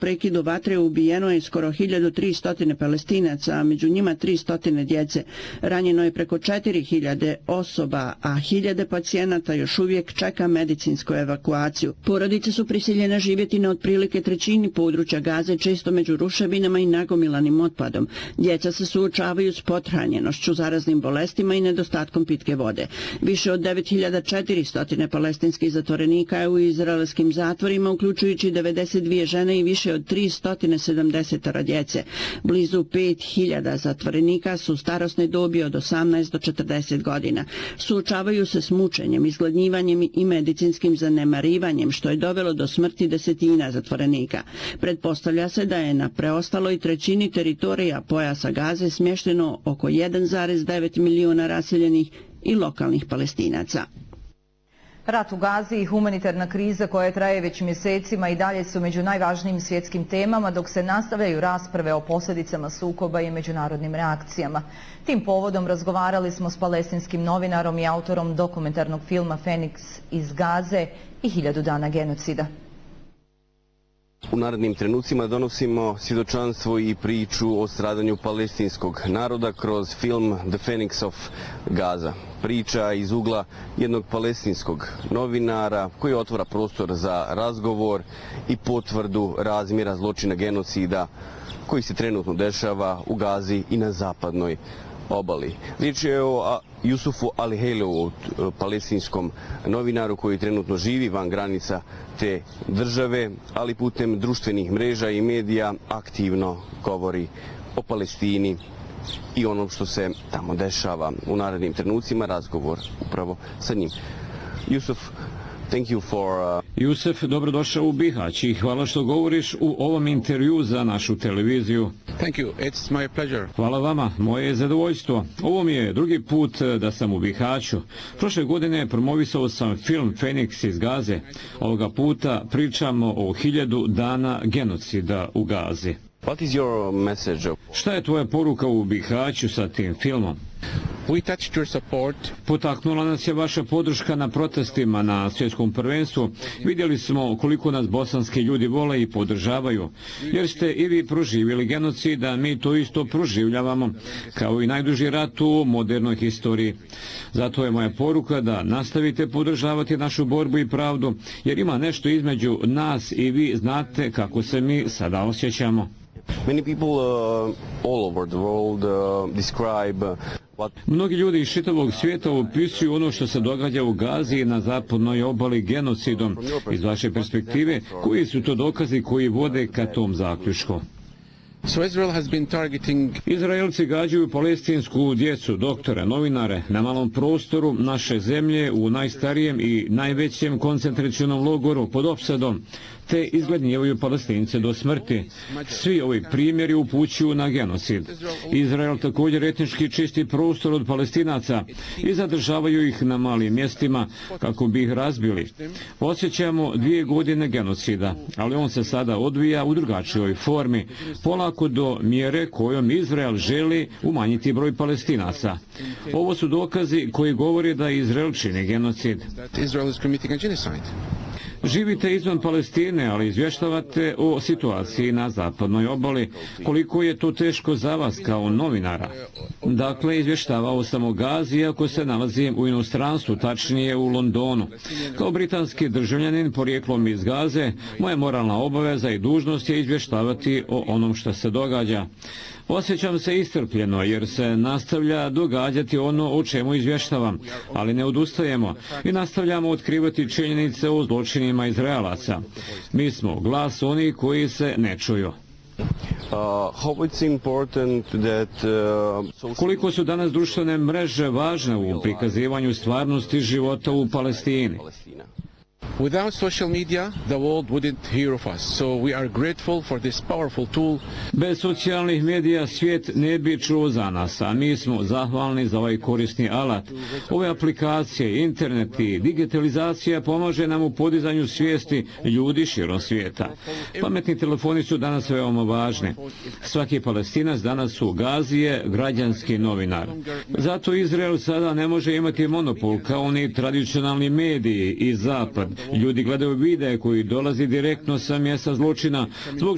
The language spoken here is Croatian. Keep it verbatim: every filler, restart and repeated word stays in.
prekidu vatre ubijeno je skoro hiljadu tristo Palestinaca, a među njima tristo djece. Ranjeno je preko četiri hiljade osoba, a hiljade pacijenata još uvijek čeka medicinsku evakuaciju. Porodice su prisiljene živjeti na otprilike trećini područja Gaze, često među ruševinama i nagomilanim otpadom. Djeca se suočavaju s pothranjenošću, zaraznim bolestima i nedostatkom pitke vode. Više od devet hiljada četiristo palestinskih zatvorenika je u izraelskim zatvorima, uključujući devedeset dvije žene i više od tristo sedamdeset djece. Blizu pet hiljada zatvorenika su starosne dobi od osamnaest do četrdeset godina. Suočavaju se s mučenjem, izgladnjivanjem i medicinskim zanemarivanjem, što je dovelo do smrti desetina zatvorenika. Pretpostavlja se da je na preostaloj trećini teritorija pojasa Gaze smješteno oko jedan zarez devet miliona raseljenih i lokalnih Palestinaca. Rat u Gazi i humanitarna kriza koja traje već mjesecima i dalje su među najvažnijim svjetskim temama, dok se nastavljaju rasprave o posljedicama sukoba i međunarodnim reakcijama. Tim povodom razgovarali smo s palestinskim novinarom i autorom dokumentarnog filma Feniks iz Gaze i hiljadu dana genocida. U narednim trenucima donosimo svjedočanstvo i priču o stradanju palestinskog naroda kroz film The Phoenix of Gaza. Priča iz ugla jednog palestinskog novinara koji otvara prostor za razgovor i potvrdu razmjera zločina genocida koji se trenutno dešava u Gazi i na zapadnoj obali. Riječ je o Jusufu Al-Heilovu, palestinskom novinaru koji trenutno živi van granica te države, ali putem društvenih mreža i medija aktivno govori o Palestini i onom što se tamo dešava. U narednim trenucima razgovor upravo sa njim. Jusuf, thank you for... Uh... Jusuf, dobrodošao u Bihać i hvala što govoriš u ovom intervju za našu televiziju. Thank you, it's my pleasure. Hvala vama, moje je zadovoljstvo. Ovo mi je drugi put da sam u Bihaću. Prošle godine promovisao sam film Feniks iz Gaze. Ovoga puta pričamo o hiljadu dana genocida u Gazi. What is your message? Šta je tvoja poruka u Bihaću sa tim filmom? We touched your support. Potaknula nas je vaša podrška na protestima na svjetskom prvenstvu. Vidjeli smo koliko nas bosanski ljudi vole i podržavaju. Jer ste i vi proživjeli genocid, a mi to isto proživljavamo, kao i najduži rat u modernoj historiji. Zato je moja poruka da nastavite podržavati našu borbu i pravdu, jer ima nešto između nas i vi znate kako se mi sada osjećamo. Many people uh, all over the world uh, describe uh, what... Mnogi ljudi iz čitavog svijeta opisuju ono što se događa u Gazi i na zapadnoj obali genocidom. Iz vaše perspektive, koji su to dokazi koji vode ka tom zaključku? So Israel has been targeting... Izraelci gađaju palestinsku djecu, doktore, novinare na malom prostoru naše zemlje u najstarijem i najvećem koncentracionom logoru pod opsadom, te izgladnjevaju Palestince do smrti. Svi ovi primjeri upućuju na genocid. Izrael također etnički čisti prostor od Palestinaca i zadržavaju ih na malim mjestima kako bi ih razbili. Osjećamo dvije godine genocida, ali on se sada odvija u drugačijoj formi, polako do mjere kojom Izrael želi umanjiti broj Palestinaca. Ovo su dokazi koji govore da Izrael čini genocid. Živite izvan Palestine, ali izvještavate o situaciji na zapadnoj obali. Koliko je to teško za vas kao novinara? Dakle, izvještavao sam o Gazi, iako se nalazim u inostranstvu, tačnije u Londonu. Kao britanski državljanin porijeklom iz Gaze, moja moralna obaveza i dužnost je izvještavati o onom što se događa. Osjećam se iscrpljeno jer se nastavlja događati ono o čemu izvještavam, ali ne odustajemo i nastavljamo otkrivati činjenice o zločinima Izraelaca. Mi smo glas onih koji se ne čuju. Koliko su danas društvene mreže važne u prikazivanju stvarnosti života u Palestini? Without social media, the world wouldn't hear of us. So we are grateful for this powerful tool. Bez socijalnih medija svijet ne bi čuo za nas, a mi smo zahvalni za ovaj korisni alat. Ove aplikacije, internet i digitalizacija pomaže nam u podizanju svijesti ljudi širom svijeta. Pametni telefoni su danas veoma važni. Svaki Palestinac danas u Gazi je građanski novinar. Zato Izrael sada ne može imati monopol kao ni tradicionalni mediji i zapad. Ljudi gledaju videe koji dolazi direktno sa mjesta zločina, zbog